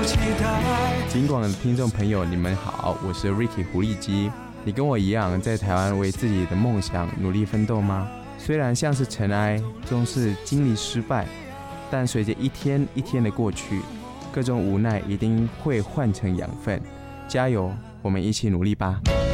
尽管的听众朋友，你们好，我是 Ricky 胡立基。你跟我一样在台湾为自己的梦想努力奋斗吗？虽然像是尘埃，终是经历失败，但随着一天一天的过去，各种无奈一定会换成养分。加油，我们一起努力吧！